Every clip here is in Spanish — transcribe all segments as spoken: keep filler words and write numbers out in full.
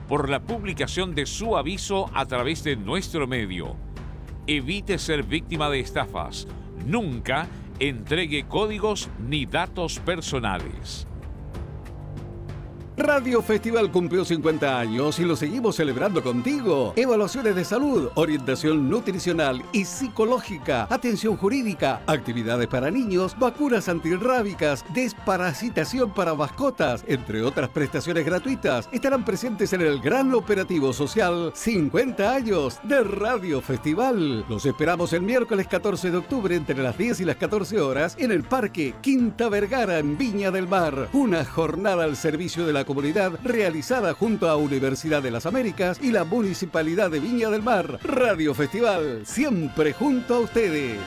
por la publicación de su aviso a través de nuestro medio. Evite ser víctima de estafas. Nunca entregue códigos ni datos personales. Radio Festival cumplió cincuenta años y lo seguimos celebrando contigo. Evaluaciones de salud, orientación nutricional y psicológica, atención jurídica, actividades para niños, vacunas antirrábicas, desparasitación para mascotas, entre otras prestaciones gratuitas, estarán presentes en el gran operativo social cincuenta años de Radio Festival. Los esperamos el miércoles catorce de octubre entre las diez y las catorce horas en el Parque Quinta Vergara en Viña del Mar. Una jornada al servicio de la comunidad realizada junto a Universidad de las Américas y la Municipalidad de Viña del Mar. Radio Festival, siempre junto a ustedes.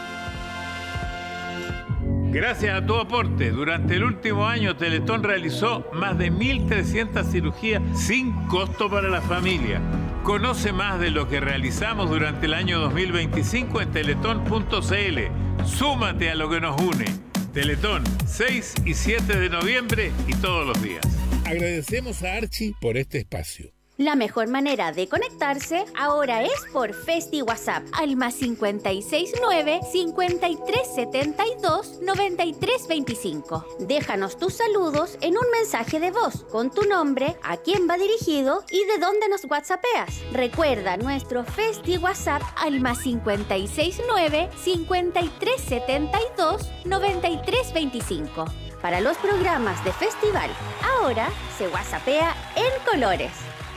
Gracias a tu aporte, durante el último año Teletón realizó más de mil trescientas cirugías sin costo para la familia. Conoce más de lo que realizamos durante el año dos mil veinticinco en teletón punto c l. Súmate a lo que nos une. Teletón, seis y siete de noviembre y todos los días. Agradecemos a Archie por este espacio. La mejor manera de conectarse ahora es por Festi WhatsApp al más cincuenta y seis nueve, cincuenta y tres setenta y dos, noventa y tres veinticinco. Déjanos tus saludos en un mensaje de voz con tu nombre, a quién va dirigido y de dónde nos whatsappeas. Recuerda nuestro Festi WhatsApp al más cincuenta y seis nueve, cincuenta y tres setenta y dos, noventa y tres veinticinco. Para los programas de festival, ahora se whatsappea en colores.